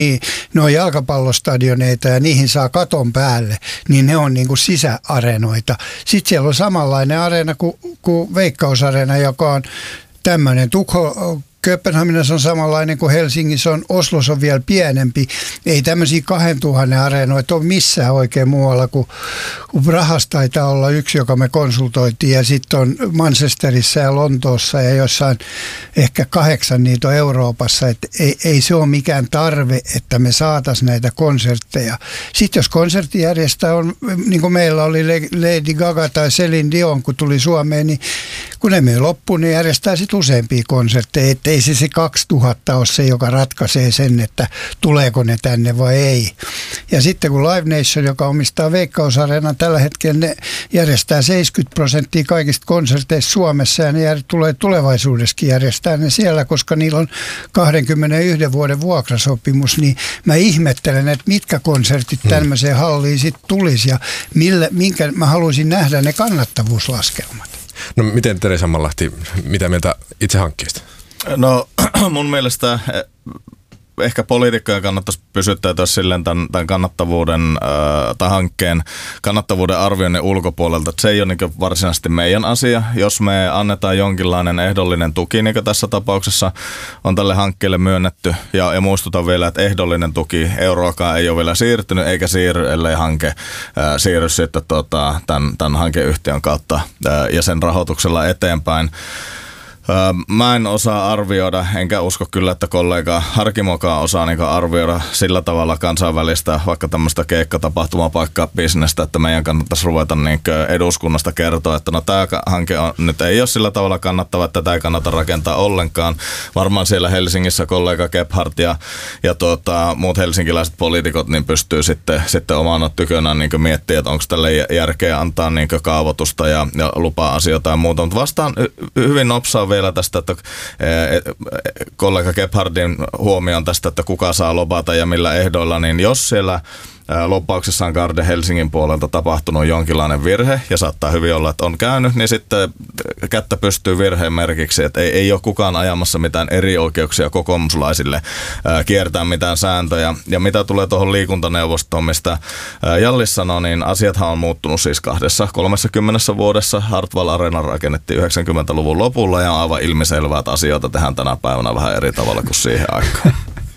ne on jalkapallostadioneita ja niihin saa katon päälle, niin ne on niin kuin sisäareenoita. Sitten siellä on samanlainen areena kuin Veikkaus-areena, joka on tämmöinen. Kööpenhaminassa on samanlainen kuin Helsingissä on, Oslossa on vielä pienempi. Ei tämmöisiä 2000 areenoita ole missään oikein muualla, kuin Prahassa taitaa olla yksi, joka me konsultoitiin, ja sitten on Manchesterissa ja Lontoossa ja jossain ehkä 8 niitä on Euroopassa. Et ei se ole mikään tarve, että me saataisiin näitä konsertteja. Sitten jos konserttijärjestäjä on, niin kuin meillä oli Lady Gaga tai Céline Dion, kun tuli Suomeen, niin kun ne myy loppuun, niin järjestää sitten useampia konsertteja. Ei se 2000 ole se, joka ratkaisee sen, että tuleeko ne tänne vai ei. Ja sitten kun Live Nation, joka omistaa Veikkaus-areenan, tällä hetkellä ne järjestää 70% kaikista konserteista Suomessa, ja ne tulee tulevaisuudessakin järjestää ne siellä, koska niillä on 21 vuoden vuokrasopimus, niin mä ihmettelen, että mitkä konsertit tämmöiseen halliin sitten tulisi ja minkä mä haluaisin nähdä ne kannattavuuslaskelmat. No miten Teresa Mallahti, mitä mieltä itse hankkeesta? No mun mielestä ehkä poliitikkojen kannattaisi pysyttäytyä silleen tämän kannattavuuden tai hankkeen kannattavuuden arvioinnin ulkopuolelta. Että se ei ole niin varsinaisesti meidän asia. Jos me annetaan jonkinlainen ehdollinen tuki, niin kuin tässä tapauksessa on tälle hankkeelle myönnetty, ja muistutan vielä, että ehdollinen tuki euroakaan ei ole vielä siirtynyt, eikä siirry, ellei hanke siirry sitten tämän hankeyhtiön kautta ja sen rahoituksella eteenpäin. Mä en osaa arvioida, enkä usko kyllä, että kollega Harkimokaan osaa arvioida sillä tavalla kansainvälistä, vaikka tämmöistä keikkatapahtumapaikkabisnestä, että meidän kannattaisi ruveta eduskunnasta kertoa, että no tämä hanke nyt ei ole sillä tavalla kannattava, että tätä ei kannata rakentaa ollenkaan. Varmaan siellä Helsingissä kollega Gebhardt ja muut helsinkiläiset poliitikot niin pystyy sitten omana tykönään miettimään, että onko tälle järkeä antaa kaavoitusta ja lupa-asioita ja muuta. Mutta vastaan hyvin nopsaa vielä tästä, että kollega Gebhardin huomioon tästä, että kuka saa lobata ja millä ehdoilla, niin jos siellä lobbauksessa on Garde Helsingin puolelta tapahtunut jonkinlainen virhe, ja saattaa hyvin olla, että on käynyt, niin sitten kättä pystyy virheen merkiksi, että ei ole kukaan ajamassa mitään eri oikeuksia kokoomuslaisille kiertää mitään sääntöjä. Ja mitä tulee tuohon liikuntaneuvostoon, mistä Jallis sanoi, niin asiathan on muuttunut siis 20-30 vuodessa. Hartwall Arena rakennettiin 90-luvun lopulla, ja on aivan ilmiselvää, että asioita tehdään tänä päivänä vähän eri tavalla kuin siihen aikaan.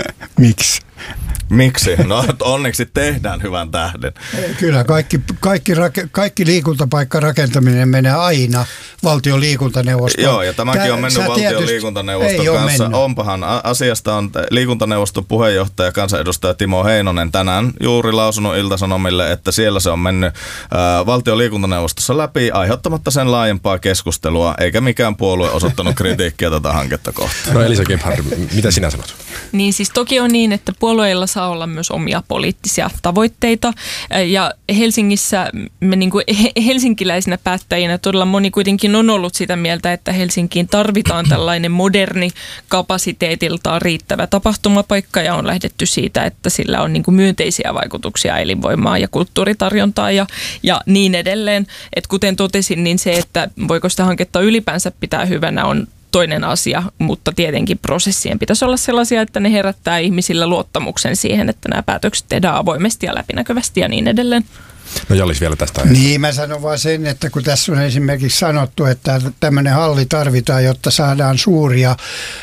Miksi? No onneksi tehdään hyvän tähden. Kyllä, kaikki liikuntapaikkarakentaminen menee aina valtion liikuntaneuvostoon. Joo, ja tämäkin on mennyt valtion liikuntaneuvoston kanssa. Onpahan asiasta on liikuntaneuvoston puheenjohtaja, kansanedustaja Timo Heinonen tänään juuri lausunut Ilta-Sanomille, että siellä se on mennyt valtion liikuntaneuvostossa läpi aiheuttamatta sen laajempaa keskustelua, eikä mikään puolue osoittanut kritiikkiä tätä hanketta kohtaan. No Elisa Gebhard, mitä sinä sanot? Niin siis toki on niin, että puolueilla saa olla myös omia poliittisia tavoitteita, ja Helsingissä me niin kuin helsinkiläisinä päättäjinä todella moni kuitenkin on ollut sitä mieltä, että Helsinkiin tarvitaan tällainen moderni, kapasiteetiltaan riittävä tapahtumapaikka, ja on lähdetty siitä, että sillä on niin kuin myönteisiä vaikutuksia elinvoimaan ja kulttuuritarjontaan ja niin edelleen. Et kuten totesin, niin se, että voiko sitä hanketta ylipäänsä pitää hyvänä, on toinen asia, mutta tietenkin prosessien pitäisi olla sellaisia, että ne herättää ihmisillä luottamuksen siihen, että nämä päätökset tehdään avoimesti ja läpinäkyvästi ja niin edelleen. No Jallis vielä tästä. Niin, mä sanon vaan sen, että kun tässä on esimerkiksi sanottu, että tämmöinen halli tarvitaan, jotta saadaan suuria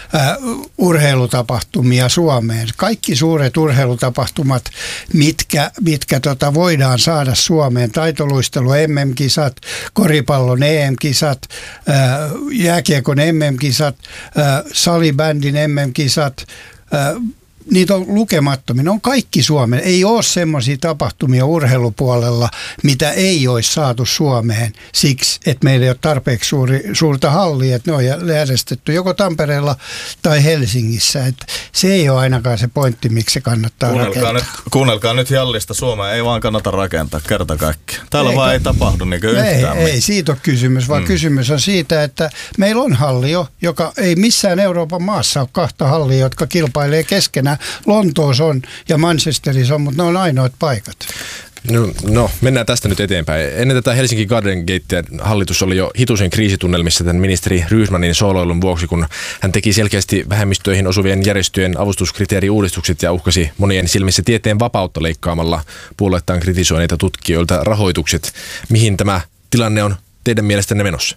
urheilutapahtumia Suomeen. Kaikki suuret urheilutapahtumat, mitkä voidaan saada Suomeen, taitoluistelu, MM-kisat, koripallon EM-kisat, jääkiekon MM-kisat, salibändin MM-kisat, niitä on lukemattomia. Ne on kaikki Suomeen. Ei ole semmoisia tapahtumia urheilupuolella, mitä ei olisi saatu Suomeen siksi, että meillä ei ole tarpeeksi suurta hallia, että ne on järjestetty joko Tampereella tai Helsingissä. Että se ei ole ainakaan se pointti, miksi se kannattaa rakentaa. Kuunnelkaa nyt Jallista. Suomea ei vaan kannata rakentaa kerta kaikkiaan. Täällä vaan ei tapahdu niin yhtään. Ei siitä ole kysymys, vaan kysymys on siitä, että meillä on halli, joka ei missään Euroopan maassa ole kahta hallia, jotka kilpailee keskenään. Lontoossa on ja Manchesterissa on, mutta ne on ainoat paikat. No, mennään tästä nyt eteenpäin. Ennen tätä Helsinki Garden Gatea hallitus oli jo hitusen kriisitunnelmissa tämän ministeri Rydmanin sooloilun vuoksi, kun hän teki selkeästi vähemmistöihin osuvien järjestöjen avustuskriteeriuudistukset ja uhkasi monien silmissä tieteen vapautta leikkaamalla puolueettaan kritisoineita tutkijoilta rahoitukset. Mihin tämä tilanne on teidän mielestänne menossa?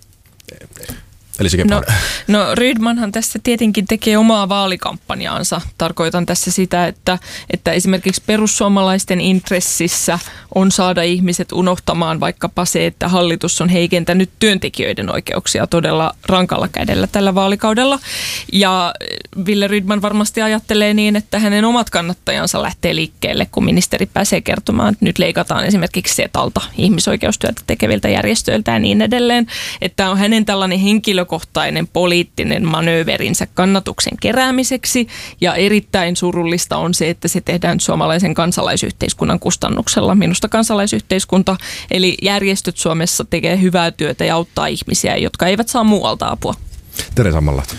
No Rydmanhan tässä tietenkin tekee omaa vaalikampanjaansa. Tarkoitan tässä sitä, että esimerkiksi perussuomalaisten intressissä on saada ihmiset unohtamaan vaikkapa se, että hallitus on heikentänyt työntekijöiden oikeuksia todella rankalla kädellä tällä vaalikaudella. Ja Wille Rydman varmasti ajattelee niin, että hänen omat kannattajansa lähtee liikkeelle, kun ministeri pääsee kertomaan, että nyt leikataan esimerkiksi SETAlta, ihmisoikeustyötä tekeviltä järjestöiltä ja niin edelleen. Että on hänen tällainen henkilökohtainen poliittinen manööverinsä kannatuksen keräämiseksi, ja erittäin surullista on se, että se tehdään suomalaisen kansalaisyhteiskunnan kustannuksella. Minusta kansalaisyhteiskunta, eli järjestöt Suomessa tekee hyvää työtä ja auttaa ihmisiä, jotka eivät saa muualta apua. Tere Sammalahti.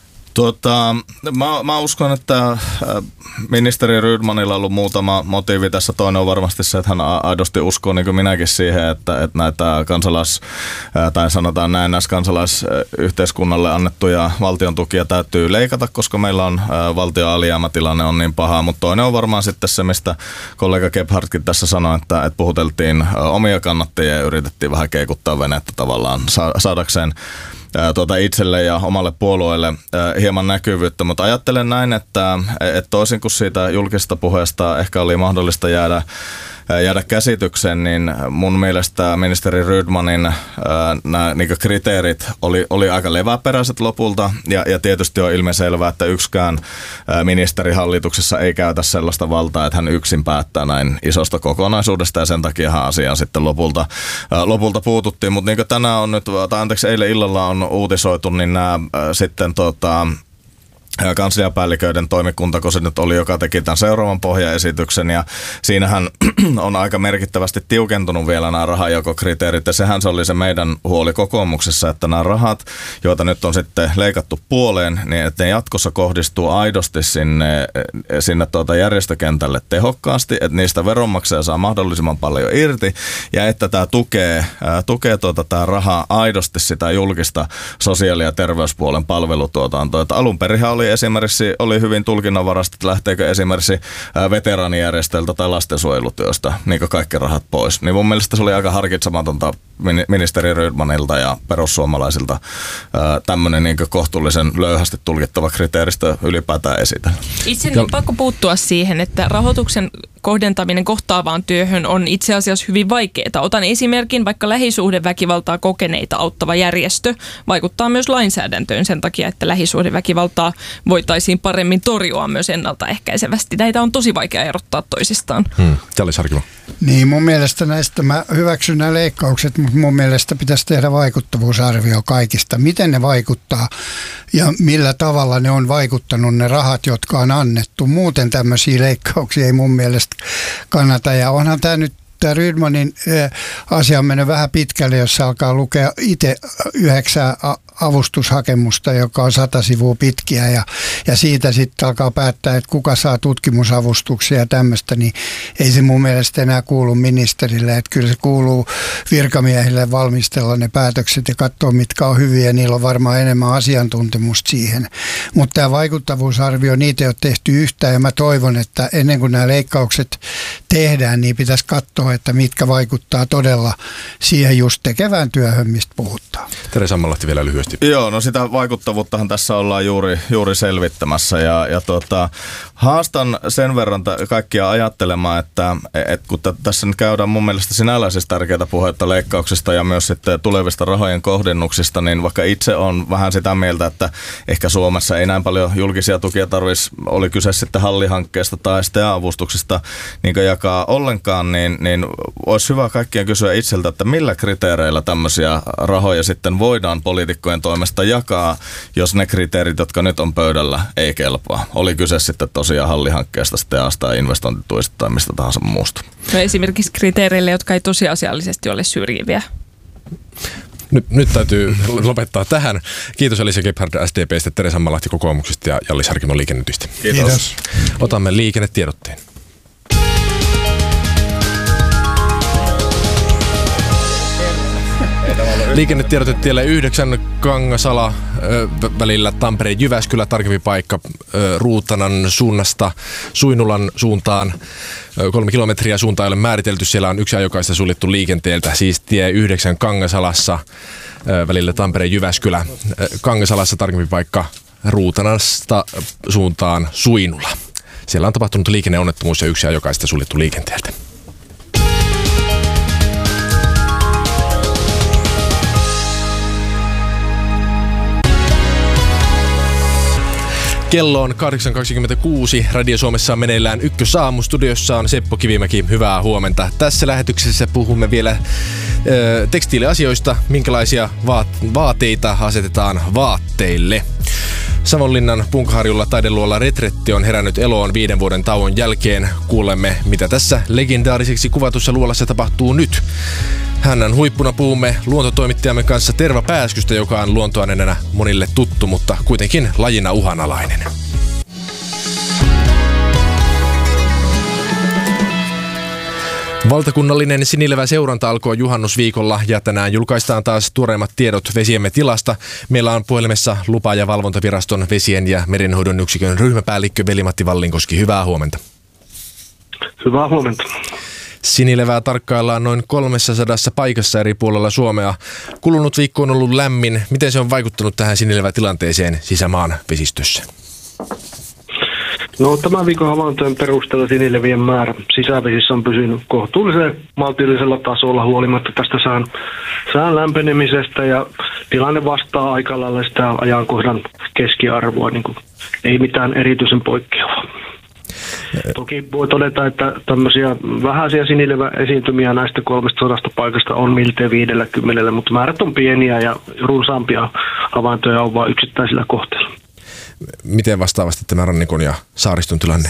Mä uskon, että ministeri Rydmanilla on ollut muutama motiivi tässä. Toinen on varmasti se, että hän aidosti uskoo, niin kuin minäkin, siihen, että näitä tai sanotaan kansalaisyhteiskunnalle annettuja valtion tukia täytyy leikata, koska meillä on valtion alijäämätilanne on niin paha. Mutta toinen on varmaan sitten se, mistä kollega Gebhardtkin tässä sanoi, että puhuteltiin omia kannattajia ja yritettiin vähän keikuttaa venettä tavallaan saadakseen itselle ja omalle puolueelle hieman näkyvyyttä, mutta ajattelen näin, että toisin kuin siitä julkisesta puheesta ehkä oli mahdollista jäädä käsitykseen, niin mun mielestä ministeri Rydmanin nämä kriteerit oli aika leväperäiset lopulta, ja tietysti on ilmiselvää, että yksikään ministeri hallituksessa ei käytä sellaista valtaa, että hän yksin päättää näin isosta kokonaisuudesta, ja sen takia asiaan sitten lopulta puututtiin, mutta niin kuin tänään on nyt, eilen illalla on uutisoitu, niin nämä sitten kansliapäälliköiden toimikunta, kun se nyt oli, joka teki tämän seuraavan pohjaesityksen, ja siinähän on aika merkittävästi tiukentunut vielä nämä rahanjakokriteerit, ja sehän se oli se meidän huoli kokoomuksessa, että nämä rahat, joita nyt on sitten leikattu puoleen, niin että ne jatkossa kohdistuu aidosti sinne järjestökentälle tehokkaasti, että niistä veronmaksaja saa mahdollisimman paljon irti, ja että tämä tukee tämä raha aidosti sitä julkista sosiaali- ja terveyspuolen palvelutuotantoa. Alun perin oli hyvin tulkinnanvarasta, että lähteekö esimerkiksi veteraanijärjestöiltä tai lastensuojelutyöstä niin kaikki rahat pois. Niin mun mielestä se oli aika harkitsematonta ministeri Rydmanilta ja perussuomalaisilta tämmöinen niin kohtuullisen löyhästi tulkittava kriteeristö ylipäätään esitellä. Itse on pakko puuttua siihen, että rahoituksen kohdentaminen kohtaavaan työhön on itse asiassa hyvin vaikeaa. Otan esimerkin, vaikka lähisuhdeväkivaltaa kokeneita auttava järjestö vaikuttaa myös lainsäädäntöön sen takia, että lähisuhdeväkivaltaa voitaisiin paremmin torjua myös ennaltaehkäisevästi. Näitä on tosi vaikea erottaa toisistaan. Jallis Harkimo. Niin, mun mielestä näistä mä hyväksyn nämä leikkaukset, mutta mun mielestä pitäisi tehdä vaikuttavuusarvio kaikista. Miten ne vaikuttaa ja millä tavalla ne on vaikuttanut ne rahat, jotka on annettu. Muuten tämmöisiä leikkauksia ei mun mielestä kannata. Ja onhan tämä nyt tämä Rydmanin asia on mennyt vähän pitkälle, jos alkaa lukea itse 9 avustushakemusta, joka on 100 sivua pitkiä ja siitä sitten alkaa päättää, että kuka saa tutkimusavustuksia ja tämmöistä, niin ei se mun mielestä enää kuulu ministerille, että kyllä se kuuluu virkamiehille valmistella ne päätökset ja katsoa, mitkä on hyviä, ja niillä on varmaan enemmän asiantuntemusta siihen. Mutta tämä vaikuttavuusarvio, niitä ei ole tehty yhtään, ja mä toivon, että ennen kuin nämä leikkaukset tehdään, niin pitäisi katsoa, että mitkä vaikuttaa todella siihen just tekevään työhön, mistä puhutaan. Tere Sammalahti vielä lyhyesti. Joo, no sitä vaikuttavuuttahan tässä ollaan juuri selvittämässä, ja haastan sen verran kaikkia ajattelemaan, että kun tässä nyt käydään mun mielestä sinällään siis tärkeitä puhetta leikkauksista ja myös sitten tulevista rahojen kohdennuksista, niin vaikka itse on vähän sitä mieltä, että ehkä Suomessa ei näin paljon julkisia tukia tarvitsisi, oli kyse sitten hallihankkeesta tai STEA-avustuksista niin jakaa ollenkaan, niin olisi hyvä kaikkien kysyä itseltä, että millä kriteereillä tämmöisiä rahoja sitten voidaan poliitikkojen toimesta jakaa, jos ne kriteerit, jotka nyt on pöydällä, ei kelpaa. Oli kyse sitten tosiaan hallihankkeesta, STEAsta tai investointituista tai mistä tahansa muusta. No esimerkiksi kriteereille, jotka ei tosiasiallisesti ole syrjiviä. Nyt täytyy lopettaa tähän. Kiitos Elisa Gebhard SDP:stä, Tere Sammalahti kokoomuksesta ja Jallis Harkimo Liikennetystä. Kiitos. Otamme liikennetiedotteen. Liikennetiedotetielle 9 Kangasala välillä Tampere-Jyväskylä, tarkempi paikka Ruutanan suunnasta Suinulan suuntaan. 3 kilometriä suuntaan ei ole määritelty, siellä on yksi ajokaista suljettu liikenteeltä, siis tie 9 Kangasalassa välillä Tampere-Jyväskylä. Kangasalassa tarkempi paikka Ruutanasta suuntaan Suinula. Siellä on tapahtunut liikenneonnettomuus ja yksi ajokaista suljettu liikenteeltä. Kello on 8.26. Radio Suomessa on meneillään Ykkösaamu. Studiossa on Seppo Kivimäki. Hyvää huomenta. Tässä lähetyksessä puhumme vielä tekstiiliasioista. Minkälaisia vaateita asetetaan vaatteille. Savonlinnan Punkaharjulla taideluola Retretti on herännyt eloon 5 vuoden tauon jälkeen. Kuulemme, mitä tässä legendaariseksi kuvatussa luolassa tapahtuu nyt. Hännän huippuna puhumme luontotoimittajamme kanssa Terva Pääskystä, joka on luontoaineena monille tuttu, mutta kuitenkin lajina uhanalainen. Valtakunnallinen sinilevä-seuranta alkoi juhannusviikolla ja tänään julkaistaan taas tuoreimmat tiedot vesiemme tilasta. Meillä on puhelimessa Lupa- ja valvontaviraston vesien ja merenhoidon yksikön ryhmäpäällikkö Veli-Matti Vallinkoski. Hyvää huomenta. Hyvää huomenta. Sinilevää tarkkaillaan noin 300 paikassa eri puolella Suomea. Kulunut viikko on ollut lämmin. Miten se on vaikuttanut tähän sinilevätilanteeseen sisämaan vesistössä? No, tämän viikon havaintojen perusteella sinilevien määrä sisävesissä on pysynyt kohtuullisen maltillisella tasolla huolimatta tästä sään lämpenemisestä ja tilanne vastaa aika lailla sitä ajankohdan keskiarvoa, niin kuin ei mitään erityisen poikkeavaa. Toki voi todeta, että tämmöisiä vähäisiä sinileväesiintymiä näistä 300 paikasta on miltei 50, mutta määrät on pieniä ja runsaampia havaintoja on vain yksittäisillä kohteilla. Miten vastaavasti tämä rannikon ja saariston tilanne?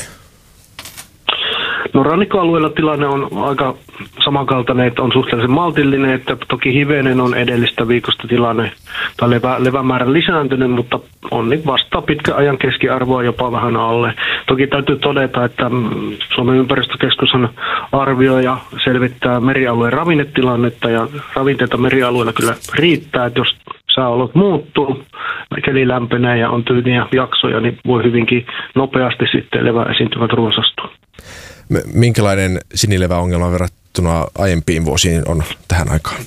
No, rannikkoalueella tilanne on aika samankaltainen, että on suhteellisen maltillinen, että toki hivenen on edellistä viikosta tilanne tai levämäärä lisääntynyt, mutta on niin vastaa pitkän ajan keskiarvoa jopa vähän alle. Toki täytyy todeta, että Suomen ympäristökeskushan arvioi ja selvittää merialueen ravinnetilannetta ja ravinteita merialueella kyllä riittää, että jos sääolot muuttuu, keli lämpenee ja on tyyniä jaksoja, niin voi hyvinkin nopeasti sitten leväesiintyvät runsastua. Minkälainen sinileväongelma verrattuna aiempiin vuosiin on tähän aikaan?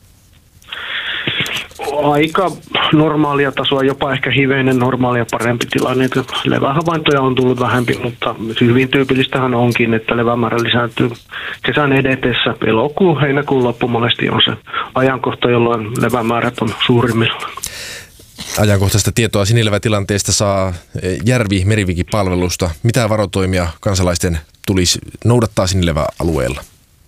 Aika normaalia tasoa, jopa ehkä hivenen normaalia parempi tilanne. Levähavaintoja on tullut vähempi, mutta hyvin tyypillistähän onkin, että levämäärä lisääntyy kesän edetessä. Elokuu, heinäkuun loppu monesti on se ajankohta, jolloin levämäärät on suurimmillaan. Ajankohtaista tietoa sinilevätilanteesta saa Järvi-Meriviki-palvelusta. Mitä varotoimia kansalaisten tulisi noudattaa sinileväalueella?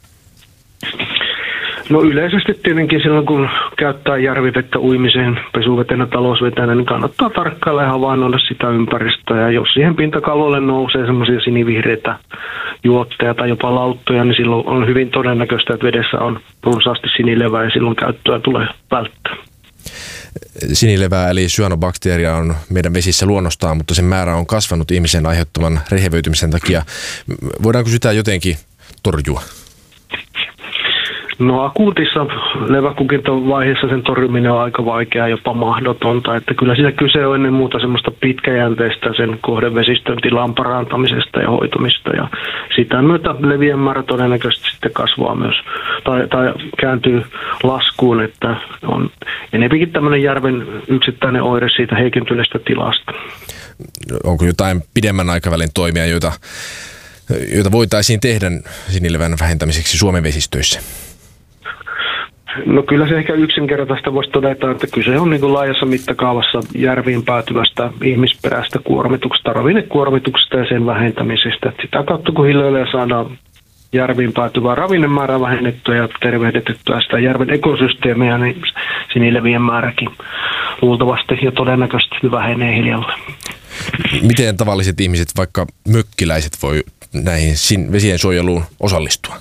No, yleisesti tietenkin silloin, kun käyttää järvivettä uimiseen, pesuvetenä, talousvetenä, niin kannattaa tarkkailla ja havainnoida sitä ympäristöä. Ja jos siihen pintakaloille nousee semmoisia sinivihreitä juotteja tai jopa lauttoja, niin silloin on hyvin todennäköistä, että vedessä on runsaasti sinilevää ja silloin käyttöä tulee välttää. Sinilevää eli syanobakteeria on meidän vesissä luonnostaan, mutta sen määrä on kasvanut ihmisen aiheuttaman rehevöitymisen takia. Voidaanko sitä jotenkin torjua? No, akuutissa leväkukintovaiheessa sen torjuminen on aika vaikeaa, jopa mahdotonta. Että kyllä siinä kyse on ennen muuta semmoista pitkäjänteistä sen kohdevesistön tilan parantamisesta ja hoitumista. Ja sitä myötä levien määrä todennäköisesti sitten kasvaa myös tai kääntyy laskuun, että on enemmänkin tämmöinen järven yksittäinen oire siitä heikentyneestä tilasta. Onko jotain pidemmän aikavälin toimia, joita voitaisiin tehdä sinilevän vähentämiseksi Suomen vesistöissä? No, kyllä se ehkä yksinkertaista voisi todeta, että kyse on niin kuin laajassa mittakaavassa järviin päätyvästä ihmisperäistä kuormituksesta, ravinnekuormituksesta ja sen vähentämisestä. Sitä kautta kun hiljalleen saadaan järviin päätyvää ravinnemäärää vähennettyä ja tervehdytettyä sitä järven ekosysteemiä, niin sinilevien määräkin luultavasti ja todennäköisesti vähenee hiljalleen. Miten tavalliset ihmiset, vaikka mökkiläiset, voi näihin vesien suojeluun osallistua?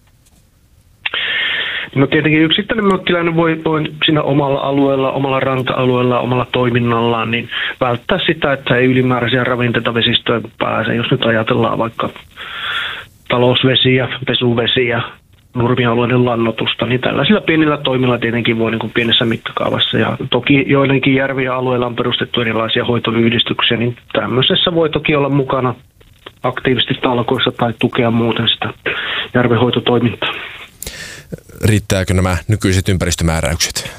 No, tietenkin yksittäinen mökkiläinen voi siinä omalla alueella, omalla ranta-alueella, omalla toiminnallaan niin välttää sitä, että ei ylimääräisiä ravinteita vesistöön pääse. Jos nyt ajatellaan vaikka talousvesiä, pesuvesiä, nurmialueiden lannoitusta, niin tällaisilla pienillä toimilla tietenkin voi niin kuin pienessä mittakaavassa. Ja toki joidenkin järvien alueilla on perustettu erilaisia hoitoyhdistyksiä, niin tämmöisessä voi toki olla mukana aktiivisesti talkoissa tai tukea muuten sitä järvenhoitotoimintaa. Riittääkö nämä nykyiset ympäristömääräykset?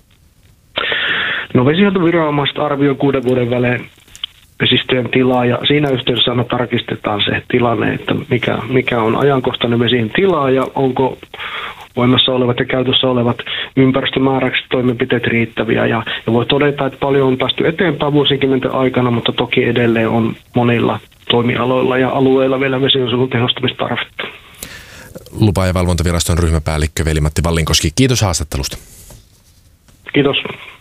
No vesihuoltoviranomaiset arvioi 6 vuoden välein vesistöjen tilaa ja siinä yhteydessä aina tarkistetaan se tilanne, että mikä on ajankohtainen vesien tila ja onko voimassa olevat ja käytössä olevat ympäristömääräykset toimenpiteet riittäviä. Ja voi todeta, että paljon on päästy eteenpäin vuosikymmenten aikana, mutta toki edelleen on monilla toimialoilla ja alueilla vielä vesiensuojelun tehostamistarvetta. Lupa- ja valvontaviraston ryhmäpäällikkö Veli-Matti Vallinkoski, kiitos haastattelusta. Kiitos.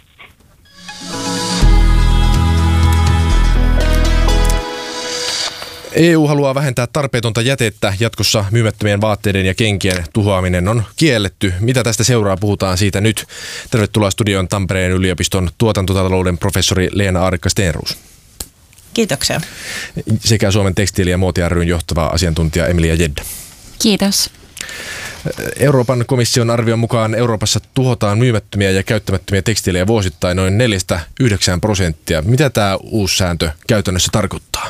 EU haluaa vähentää tarpeetonta jätettä. Jatkossa myymättömien vaatteiden ja kenkien tuhoaminen on kielletty. Mitä tästä seuraa, puhutaan siitä nyt. Tervetuloa studioon Tampereen yliopiston tuotantotalouden professori Leena Aarikka-Stenroos. Kiitoksia. Sekä Suomen tekstiili- ja muoti ry:n johtava asiantuntija Emilia Jedda. Kiitos. Euroopan komission arvion mukaan Euroopassa tuhotaan myymättömiä ja käyttämättömiä tekstiilejä vuosittain noin 4-9%. Mitä tämä uusi sääntö käytännössä tarkoittaa?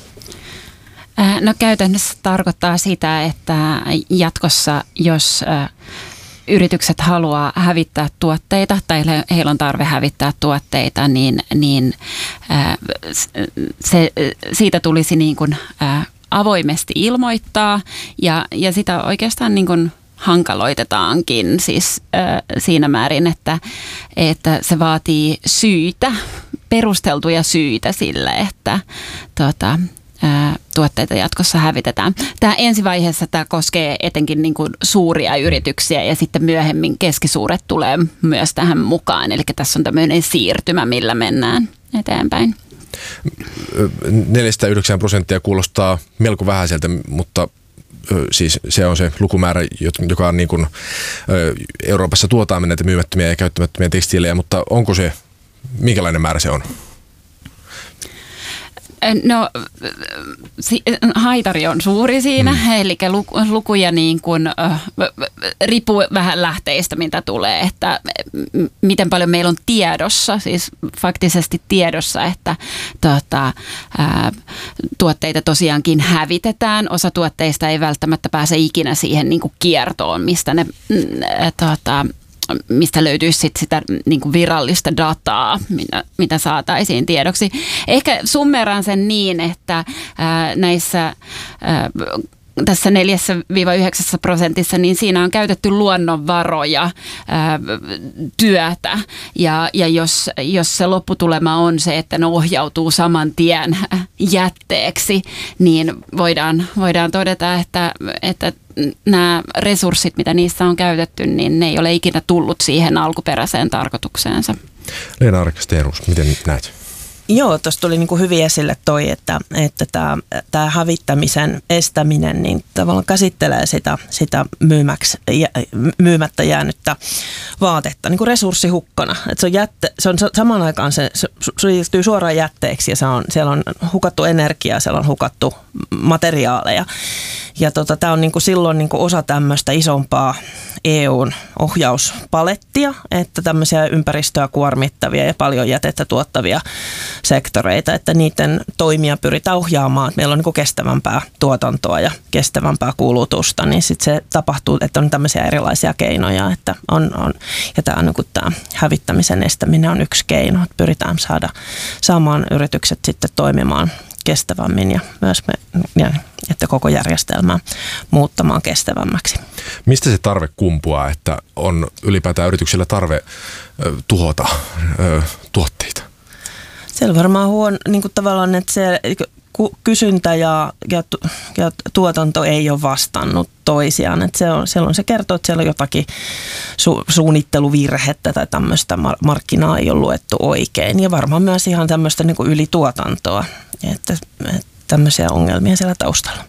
No käytännössä tarkoittaa sitä, että jatkossa jos yritykset haluaa hävittää tuotteita tai heillä on tarve hävittää tuotteita, niin siitä tulisi niin kuin avoimesti ilmoittaa ja sitä oikeastaan niin kuin hankaloitetaankin siis siinä määrin, että se vaatii syitä, perusteltuja syitä sille, että tuotteita jatkossa hävitetään. Tämä ensivaiheessa tämä koskee etenkin niin kuin suuria yrityksiä ja sitten myöhemmin keskisuuret tulee myös tähän mukaan. Eli tässä on tämmöinen siirtymä, millä mennään eteenpäin. 4-9% kuulostaa melko vähäiseltä, mutta siis se on se lukumäärä, joka on niin kuin Euroopassa tuotaan näitä myymättömiä ja käyttämättömiä tekstiilejä, mutta onko se, minkälainen määrä se on? No, haitari on suuri siinä, eli lukuja niin kuin, riippuu vähän lähteistä, mitä tulee, että miten paljon meillä on tiedossa, siis faktisesti tiedossa, että tuotteita tosiaankin hävitetään. Osa tuotteista ei välttämättä pääse ikinä siihen niin kuin kiertoon, mistä löytyisi sitä niin kuin virallista dataa, mitä saataisiin tiedoksi. Ehkä summeraan sen niin, että tässä 4-9%, niin siinä on käytetty luonnonvaroja, työtä ja jos se lopputulema on se, että ne ohjautuu saman tien jätteeksi, niin voidaan todeta, että nämä resurssit, mitä niissä on käytetty, niin ne ei ole ikinä tullut siihen alkuperäiseen tarkoitukseensa. Leena Aarikka-Stenroos, miten näet? Joo, tuossa tuli niin kuin hyvin esille toi, että tämä hävittämisen estäminen niin tavallaan käsittelee sitä myymättä jäänyttä vaatetta niin kuin resurssihukkana. Että se on samaan aikaan se liittyy suoraan jätteeksi ja siellä on hukattu energiaa, siellä on hukattu materiaaleja. Ja tämä on niin kuin silloin niin kuin osa tämmöistä isompaa EUn ohjauspalettia, että tämmöisiä ympäristöä kuormittavia ja paljon jätettä tuottavia sektoreita, että niiden toimia pyritään ohjaamaan, että meillä on niin kuin kestävämpää tuotantoa ja kestävämpää kulutusta, niin sitten se tapahtuu, että on tämmöisiä erilaisia keinoja, että ja tämä on niin kuin tämä hävittämisen estäminen on yksi keino, että pyritään saamaan yritykset sitten toimimaan kestävämmin ja myös että koko järjestelmää muuttamaan kestävämmäksi. Mistä se tarve kumpuaa, että on ylipäätään yrityksillä tarve tuhota tuotteita? Siellä varmaan niin kuin tavallaan, että se kysyntä ja tuotanto ei ole vastannut toisiaan. Että se kertoo, että siellä on jotakin suunnitteluvirhettä tai tämmöistä markkinaa ei ole luettu oikein. Ja varmaan myös ihan tämmöistä niin kuin ylituotantoa, että tämmöisiä ongelmia siellä taustalla.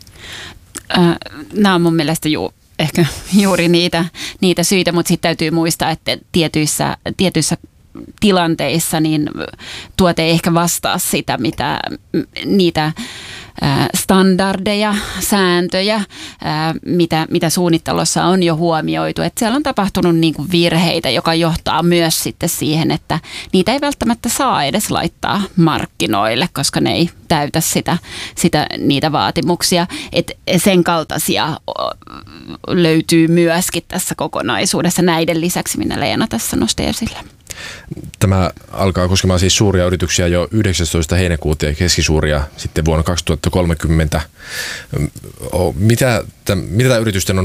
Nämä on mun mielestä ehkä juuri niitä syitä, mutta sitten täytyy muistaa, että tietyissä tilanteissa niin tuote ei ehkä vastaa sitä, mitä niitä standardeja, sääntöjä, mitä suunnittelussa on jo huomioitu. Että siellä on tapahtunut niin kuin virheitä, joka johtaa myös sitten siihen, että niitä ei välttämättä saa edes laittaa markkinoille, koska ne ei täytä niitä vaatimuksia. Et sen kaltaisia löytyy myöskin tässä kokonaisuudessa näiden lisäksi, minä Leena tässä nosti esille. Tämä alkaa koskemaan siis suuria yrityksiä jo 19. heinäkuuta ja keskisuuria sitten vuonna 2030. Mitä tämä yritysten on